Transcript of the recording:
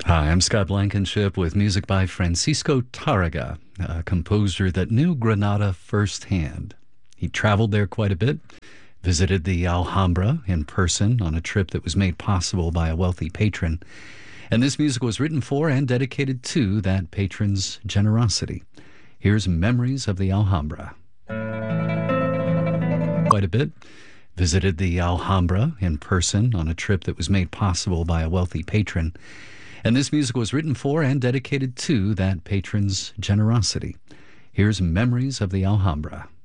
Hi, I'm Scott Blankenship with music by Francisco Tarraga, a composer that knew Granada firsthand. He traveled there quite a bit, visited the Alhambra in person on a trip that was made possible by a wealthy patron, and this music was written for and dedicated to that patron's generosity. Here's Memories of the Alhambra. Quite a bit. Visited the Alhambra in person on a trip that was made possible by a wealthy patron, and this music was written for and dedicated to that patron's generosity. Here's Memories of the Alhambra.